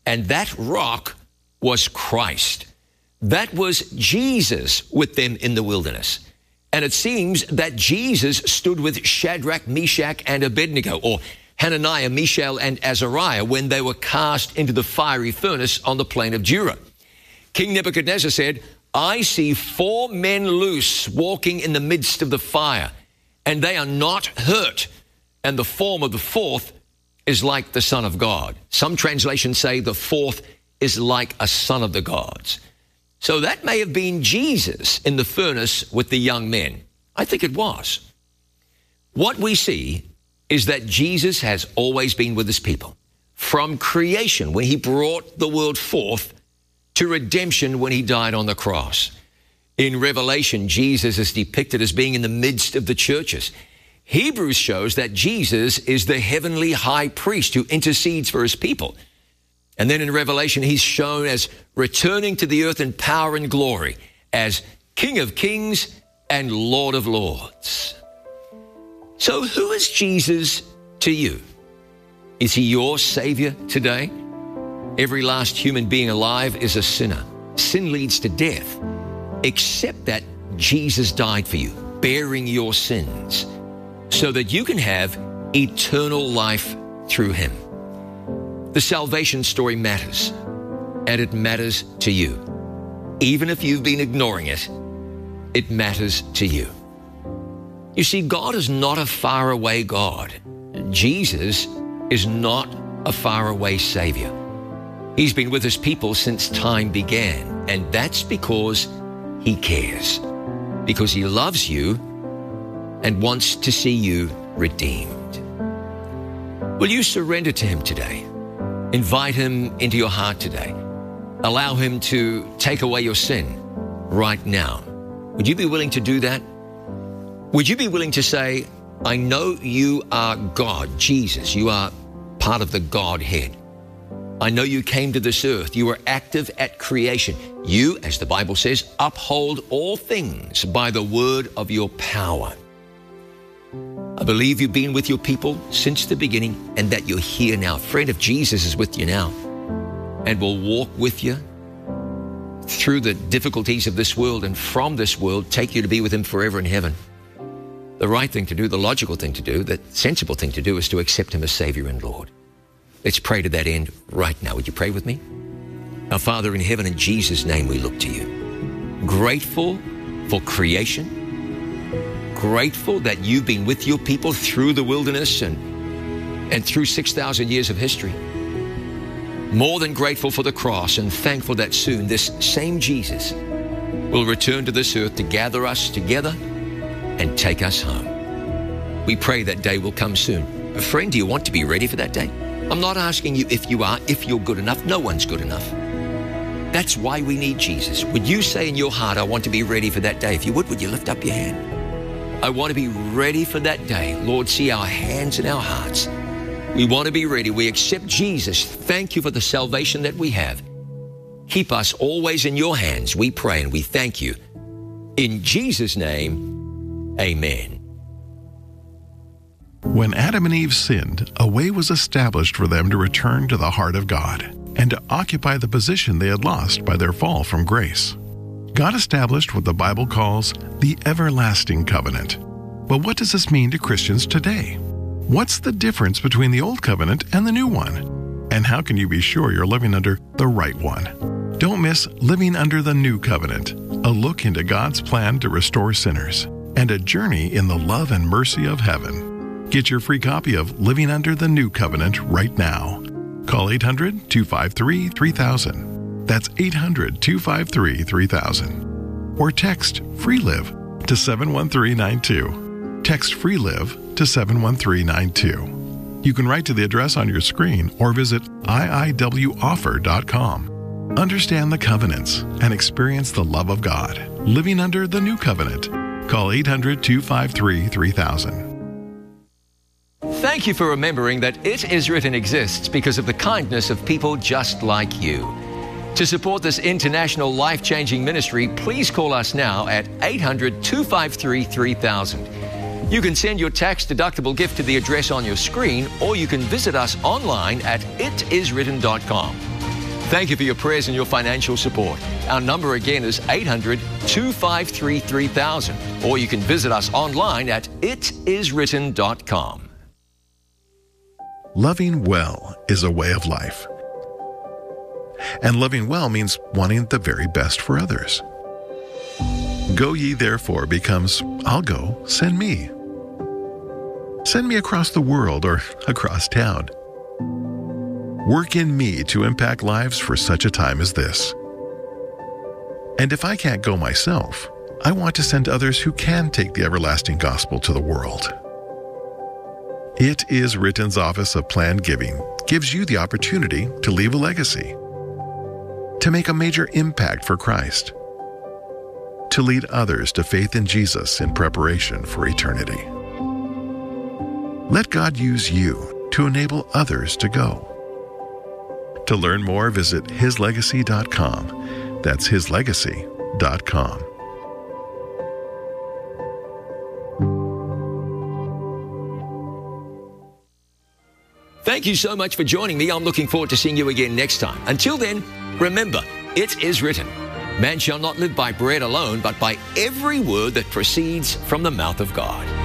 And that rock was Christ. That was Jesus with them in the wilderness. And it seems that Jesus stood with Shadrach, Meshach, and Abednego, or Hananiah, Mishael, and Azariah, when they were cast into the fiery furnace on the plain of Dura. King Nebuchadnezzar said, I see 4 men loose walking in the midst of the fire, and they are not hurt. And the form of the 4th is like the Son of God. Some translations say the 4th is like a son of the gods. So that may have been Jesus in the furnace with the young men. I think it was. What we see is that Jesus has always been with his people. From creation, when he brought the world forth, to redemption when he died on the cross. In Revelation, Jesus is depicted as being in the midst of the churches. Hebrews shows that Jesus is the heavenly high priest who intercedes for his people. And then in Revelation, he's shown as returning to the earth in power and glory, as King of kings and Lord of lords. So who is Jesus to you? Is he your Savior today? Every last human being alive is a sinner. Sin leads to death. Except that Jesus died for you, bearing your sins, so that you can have eternal life through him. The salvation story matters, and it matters to you. Even if you've been ignoring it, it matters to you. You see, God is not a faraway God. Jesus is not a faraway Savior. He's been with his people since time began, and that's because he cares, because he loves you and wants to see you redeemed. Will you surrender to him today? Invite him into your heart today. Allow him to take away your sin right now. Would you be willing to do that? Would you be willing to say, I know you are God, Jesus. You are part of the Godhead. I know you came to this earth. You were active at creation. You, as the Bible says, uphold all things by the word of your power. I believe you've been with your people since the beginning and that you're here now. Friend, if Jesus is with you now and will walk with you through the difficulties of this world and from this world, take you to be with him forever in heaven, the right thing to do, the logical thing to do, the sensible thing to do is to accept him as Savior and Lord. Let's pray to that end right now. Would you pray with me? Our Father in heaven, in Jesus' name we look to you. Grateful for creation. Grateful that you've been with your people through the wilderness and through 6,000 years of history. More than grateful for the cross and thankful that soon this same Jesus will return to this earth to gather us together and take us home. We pray that day will come soon. Friend, do you want to be ready for that day? I'm not asking you if you are, if you're good enough. No one's good enough. That's why we need Jesus. Would you say in your heart, I want to be ready for that day? If you would you lift up your hand? I want to be ready for that day. Lord, see our hands and our hearts. We want to be ready. We accept Jesus. Thank you for the salvation that we have. Keep us always in your hands, we pray, and we thank you. In Jesus' name, amen. When Adam and Eve sinned, a way was established for them to return to the heart of God and to occupy the position they had lost by their fall from grace. God established what the Bible calls the everlasting covenant. But what does this mean to Christians today? What's the difference between the old covenant and the new one? And how can you be sure you're living under the right one? Don't miss Living Under the New Covenant, a look into God's plan to restore sinners, and a journey in the love and mercy of heaven. Get your free copy of Living Under the New Covenant right now. Call 800-253-3000. That's 800-253-3000. Or text FREELIVE to 71392. Text FREELIVE to 71392. You can write to the address on your screen or visit iiwoffer.com. Understand the covenants and experience the love of God. Living Under the New Covenant. Call 800-253-3000. Thank you for remembering that It Is Written exists because of the kindness of people just like you. To support this international life-changing ministry, please call us now at 800-253-3000. You can send your tax-deductible gift to the address on your screen, or you can visit us online at itiswritten.com. Thank you for your prayers and your financial support. Our number again is 800-253-3000, or you can visit us online at itiswritten.com. Loving well is a way of life. And loving well means wanting the very best for others. Go ye therefore becomes, I'll go, send me. Send me across the world or across town. Work in me to impact lives for such a time as this. And if I can't go myself, I want to send others who can take the everlasting gospel to the world. It is Written's Office of Planned Giving gives you the opportunity to leave a legacy, to make a major impact for Christ, to lead others to faith in Jesus in preparation for eternity. Let God use you to enable others to go. To learn more, visit hislegacy.com. That's hislegacy.com. Thank you so much for joining me. I'm looking forward to seeing you again next time. Until then, remember, it is written, man shall not live by bread alone, but by every word that proceeds from the mouth of God.